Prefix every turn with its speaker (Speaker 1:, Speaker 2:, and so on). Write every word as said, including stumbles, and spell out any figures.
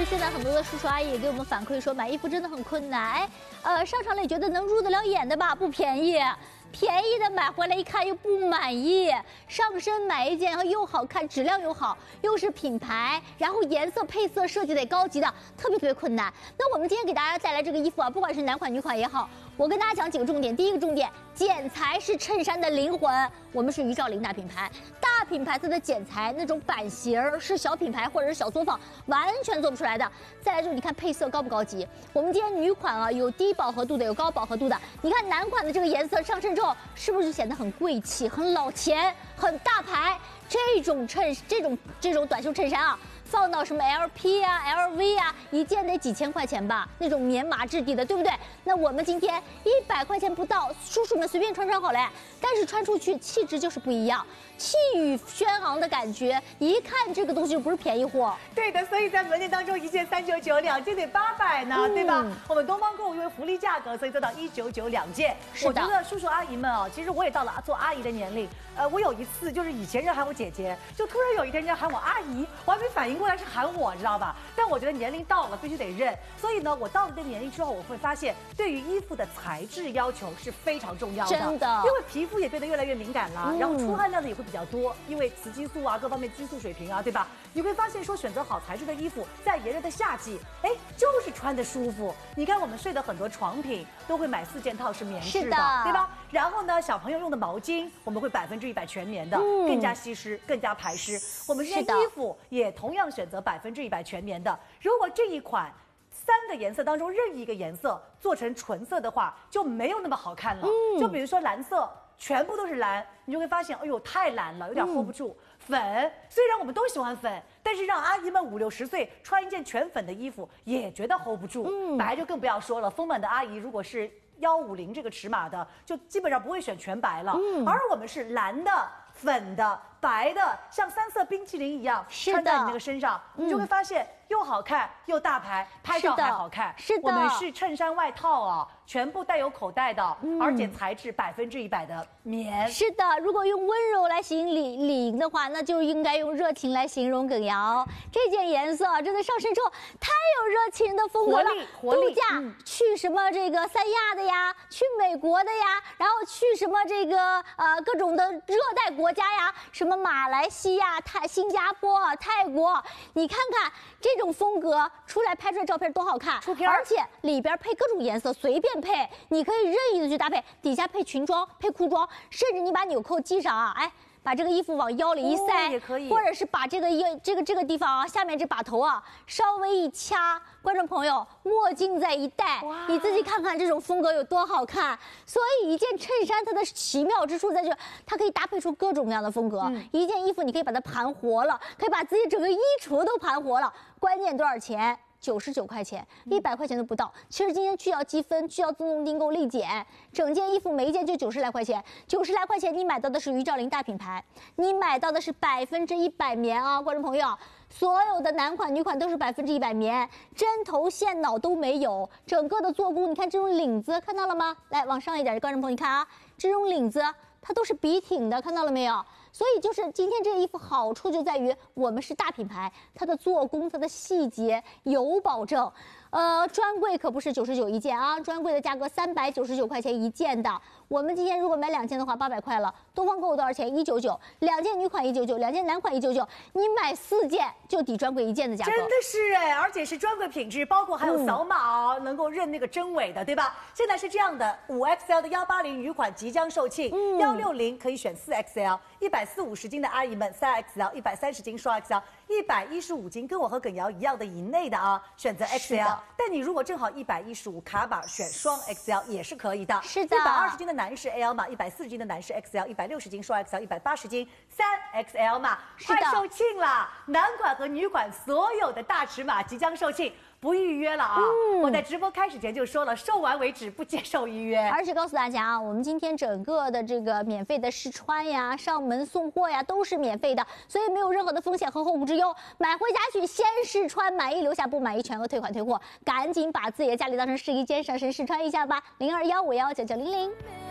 Speaker 1: 现在很多的叔叔阿姨也给我们反馈说，买衣服真的很困难。哎，呃，上场了也觉得能入得了眼的吧，不便宜。 便宜的买回来一看又不满意，上身买一件然后又好看，质量又好，又是品牌，然后颜色配色设计得高级的，特别特别困难。那我们今天给大家带来这个衣服啊，不管是男款女款也好，我跟大家讲几个重点。第一个重点，剪裁是衬衫的灵魂，我们是于兆林大品牌，大品牌它的剪裁那种版型是小品牌或者是小作坊完全做不出来的。再来就是你看配色高不高级，我们今天女款啊有低饱和度的，有高饱和度的，你看男款的这个颜色上身之后。 是不是显得很贵气、很老钱、很大牌？这种衬、这种这种短袖衬衫啊，放到什么 L P 啊、L V 啊，一件得几千块钱吧？那种棉麻质地的，对不对？那我们今天一百块钱不到，叔叔们随便穿穿好嘞。但是穿出去气质就是不一样，气宇轩昂的感觉，一看这个东西就不是便宜货。
Speaker 2: 对的，所以在门店当中，一件三九九，两件得八百呢，嗯、对吧？我们东方购物因为福利价格，所以做到一九九两件。我觉得叔叔阿姨们啊，其实我也到了做阿姨的年龄。呃，我有一次就是以前人喊我姐姐，就突然有一天人家喊我阿姨，我还没反应过来是喊我，知道吧？但我觉得年龄到了，必须得认。所以呢，我到了这个年龄之后，我会发现对于衣服的材质要求是非常重要的，
Speaker 1: 真的，
Speaker 2: 因为皮肤也变得越来越敏感了，嗯、然后出汗量的也会比较多，因为雌激素啊各方面激素水平啊，对吧？你会发现说选择好材质的衣服，在炎热的夏季，哎，就是穿的舒服。你看我们睡的很多床品都会买四件套是棉质的，的对吧？然后呢，小朋友用的毛巾我们会百分之一百全棉的，嗯、更加吸湿，更加排湿。我们这件衣服也同样选择百分之一百全棉的。如果这一款三个颜色当中任意一个颜色做成纯色的话，就没有那么好看了。嗯、就比如说蓝色。 全部都是蓝，你就会发现，哎呦，太蓝了，有点 hold 不住。嗯、粉虽然我们都喜欢粉，但是让阿姨们五六十岁穿一件全粉的衣服，也觉得 hold 不住。嗯、白就更不要说了，丰满的阿姨如果是幺五零这个尺码的，就基本上不会选全白了。嗯、而我们是蓝的、粉的、白的，像三色冰淇淋一样穿在你那个身上，嗯、你就会发现又好看又大牌，拍照还好看。
Speaker 1: 是的，
Speaker 2: 我们是衬衫外套啊。 全部带有口袋的，嗯、而且材质百分之一百的棉。
Speaker 1: 是的，如果用温柔来形容李李莹的话，那就应该用热情来形容耿瑶。这件颜色真的上身之后太有热情的风格了。
Speaker 2: 活力，
Speaker 1: 度假、嗯、去什么这个三亚的呀，去美国的呀，然后去什么这个呃各种的热带国家呀，什么马来西亚、泰、新加坡、泰国，你看看这种风格出来拍出来照片多好看，
Speaker 2: 出片，
Speaker 1: 而且里边配各种颜色，随便。 配你可以任意的去搭配，底下配裙装、配裤装，甚至你把纽扣系上啊，哎，把这个衣服往腰里一塞，
Speaker 2: 哦、也可以，
Speaker 1: 或者是把这个腰这个这个地方啊，下面这把头啊稍微一掐，观众朋友，墨镜再一戴，你自己看看这种风格有多好看。所以一件衬衫它的奇妙之处在这，它可以搭配出各种各样的风格。嗯、一件衣服你可以把它盘活了，可以把自己整个衣橱都盘活了。关键多少钱？ 九十九块钱，一百块钱都不到。其实今天去掉积分，去掉自动订购立减，整件衣服每一件就九十来块钱。九十来块钱，你买到的是于兆林大品牌，你买到的是百分之一百棉啊，观众朋友，所有的男款女款都是百分之一百棉，针头线脑都没有。整个的做工，你看这种领子看到了吗？来往上一点，观众朋友你看啊，这种领子它都是笔挺的，看到了没有？ 所以就是今天这个衣服好处就在于我们是大品牌，它的做工、它的细节有保证。呃，专柜可不是九十九一件啊，专柜的价格三百九十九块钱一件的。我们今天如果买两件的话，八百块了。东方购物多少钱？一九九。两件女款一九九，两件男款一九九。你买四件就抵专柜一件的价格。
Speaker 2: 真的是哎，而且是专柜品质，包括还有扫码哦，嗯、能够认那个真伪的，对吧？现在是这样的，五 X L 的幺八零女款即将售罄，幺六零可以选四 X L， 一百四五十斤的阿姨们三 X L， 一百三十斤双 X L， 一百一十五斤跟我和耿瑶一样的以内的啊，选择 X L。但你如果正好一百一十五卡码选双 X L 也是可以的。是的，一百二十斤的男士 L 码，一百四十斤的男士 X L， 一百六十斤双 X L， 一百八十斤三 X L 码，快售罄了！男款和女款所有的大尺码即将售罄。 不预约了啊！嗯、我在直播开始前就说了，售完为止，不接受预约。
Speaker 1: 而且告诉大家啊，我们今天整个的这个免费的试穿呀、上门送货呀，都是免费的，所以没有任何的风险和后顾之忧。买回家去先试穿，满意留下，不满意全额退款退货。赶紧把自己的家里当成试衣间，上身试穿一下吧。零二幺五幺九九零零。